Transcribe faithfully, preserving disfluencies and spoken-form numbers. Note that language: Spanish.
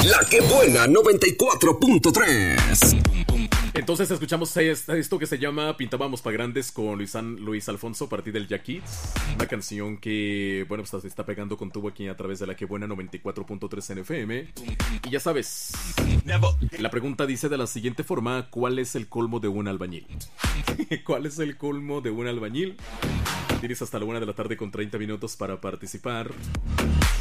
La que buena noventa y cuatro punto tres. Entonces escuchamos esto que se llama Pintábamos pa' Grandes con Luis, An- Luis Alfonso a partir del Jack Kids. Una canción que, bueno, pues se está pegando con tubo aquí a través de la que buena noventa y cuatro punto tres en F M. Y ya sabes, la pregunta dice de la siguiente forma: ¿cuál es el colmo de un albañil? ¿Cuál es el colmo de un albañil? Tienes hasta la una de la tarde con treinta minutos para participar.